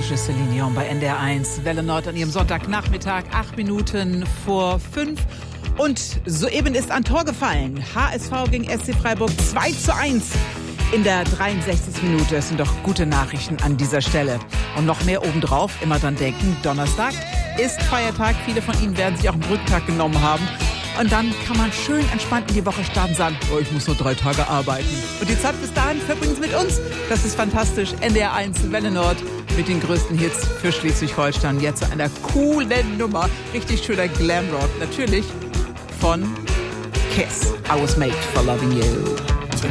fantastische Céline Dion bei NDR1 Welle Nord an ihrem Sonntagnachmittag, 8 Minuten vor 5. Und soeben ist ein Tor gefallen. HSV gegen SC Freiburg 2:1 in der 63. Minute. Es sind doch gute Nachrichten an dieser Stelle. Und noch mehr obendrauf, immer dran denken, Donnerstag ist Feiertag. Viele von Ihnen werden sich auch einen Brückentag genommen haben. Und dann kann man schön entspannt in die Woche starten und sagen, oh, ich muss nur 3 Tage arbeiten. Und die Zeit bis dahin verbringen Sie mit uns. Das ist fantastisch. NDR1 Welle Nord mit den größten Hits für Schleswig-Holstein. Jetzt zu einer coolen Nummer. Richtig schöner Glamrock. Natürlich von Kiss. I was made for loving you.